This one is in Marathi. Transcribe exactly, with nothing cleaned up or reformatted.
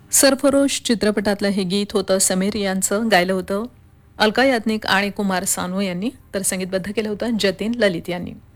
सरफरोश चित्रपटातलं हे गीत होतं समीर यांचं, गायलं होतं अलका याज्ञिक आणि कुमार सानू यांनी, तर संगीतबद्ध केलं होतं जतीन ललित यांनी.